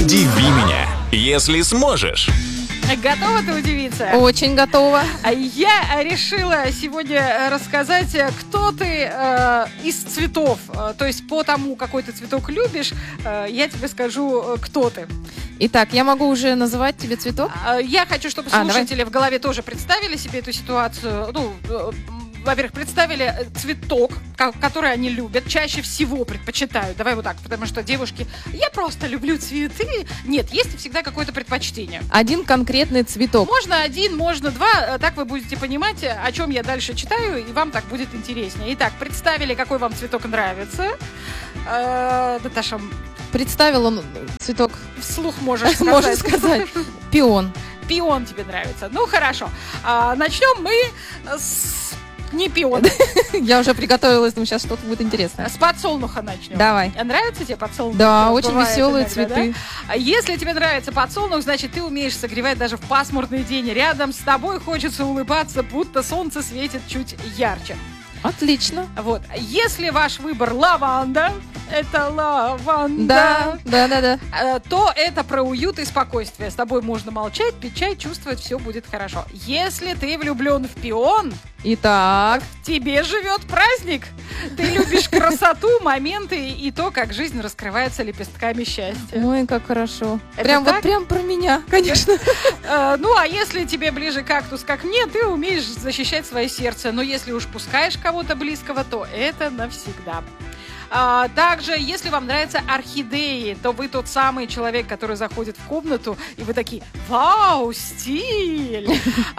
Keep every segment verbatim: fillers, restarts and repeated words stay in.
Удиви меня, если сможешь. Готова ты удивиться? Очень готова. Я решила сегодня рассказать, кто ты э, из цветов. То есть по тому, какой ты цветок любишь, э, я тебе скажу, кто ты. Итак, я могу уже называть тебе цветок? Я хочу, чтобы А, слушатели давай. в голове тоже представили себе эту ситуацию. Ну, во-первых, представили цветок, который они любят, чаще всего предпочитают. Давай вот так, потому что девушки, я просто люблю цветы. Нет, есть всегда какое-то предпочтение. Один конкретный цветок. Можно один, можно два. Так вы будете понимать, о чем я дальше читаю, и вам так будет интереснее. Итак, представили, какой вам цветок нравится. Э, Наташа, Представил он цветок. вслух можешь сказать. Можно сказать. Пион. Пион тебе нравится. Ну, хорошо. А, начнем мы с... Не пиона. Я уже приготовилась, но сейчас что-то будет интересное. С подсолнуха начнем. Давай. А нравится тебе подсолнух? Да, Бывает очень веселые иногда, цветы. да? Если тебе нравится подсолнух, значит, ты умеешь согревать даже в пасмурный день. Рядом с тобой хочется улыбаться, будто солнце светит чуть ярче. Отлично. Вот. Если ваш выбор лаванда, это лаванда, Да, да, да, да. э, то это про уют и спокойствие. С тобой можно молчать, пить чай, чувствовать, все будет хорошо. Если ты влюблен в пион, Итак, в тебе живет праздник. Ты любишь красоту, моменты и то, как жизнь раскрывается лепестками счастья. ой, как хорошо. Это Прям так? вот прям про меня, конечно. Э, ну, а если тебе ближе кактус, как мне, ты умеешь защищать свое сердце. Но если уж пускаешь кого-то близкого, то это навсегда. А, также, если вам нравятся орхидеи, то вы тот самый человек, который заходит в комнату, и вы такие: вау, стиль!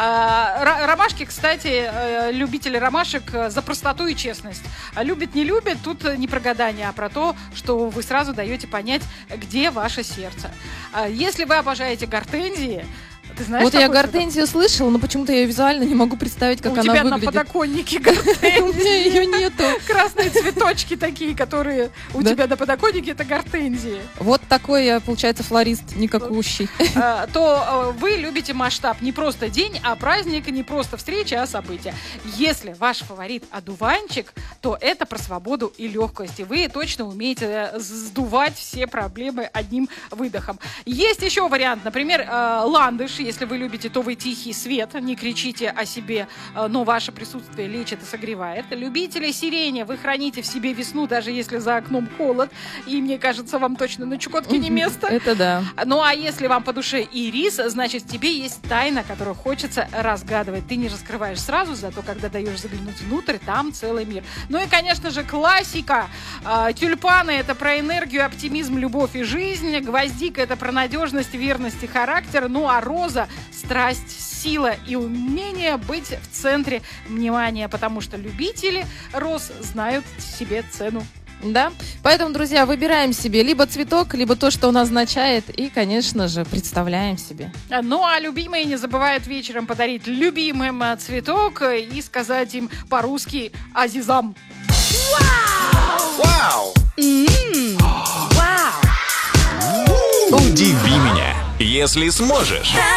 А, р- ромашки, кстати, э, любители ромашек э, за простоту и честность. А любит, не любит, тут не про гадание, а про то, что вы сразу даете понять, где ваше сердце. А, если вы обожаете гортензии, ты знаешь, Вот я такой цветок? гортензию слышала, но почему-то я визуально не могу представить, как У она тебя на выглядит. подоконнике У меня гортензии. ее нету. Красные цветочки такие, которые у Да. тебя на подоконнике, это гортензии. Вот такой я, получается, флорист никакущий. А, то э, вы любите масштаб. Не просто день, а праздник, не просто встреча, а события. Если ваш фаворит одуванчик, то это про свободу и легкость. И вы точно умеете э, сдувать все проблемы одним выдохом. Есть еще вариант, например, э, ландыш. Если вы любите, то вы тихий свет, не кричите о себе, э, но ваше присутствие лечит и согревает. Любители сирени, вы храните в себе весну, даже если за окном холод. И мне кажется, вам точно на Чукотке не место. Это да. Ну, а если вам по душе ирис, значит, в тебе есть тайна, которую хочется разгадывать. Ты не раскрываешь сразу, зато когда даешь заглянуть внутрь, там целый мир. Ну и, конечно же, классика. А, тюльпаны — это про энергию, оптимизм, любовь и жизнь. Гвоздика — это про надежность, верность и характер. Ну, а роза — страсть, сила и умение быть в центре внимания, потому что любители роз знают себе цену. Да, поэтому, друзья, выбираем себе либо цветок, либо то, что он означает, и, конечно же, представляем себе. Ну, а любимые не забывают вечером подарить любимым а, цветок и сказать им по-русски «Азизам». Вау! Вау! Удиви меня, если сможешь.